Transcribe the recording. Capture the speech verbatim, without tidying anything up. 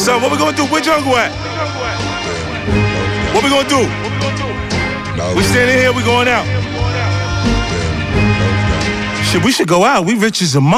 up? What we gonna do? Where Jungle at? What we gonna do? We standing here, we going out. Shit, we should go out. We rich as a mother.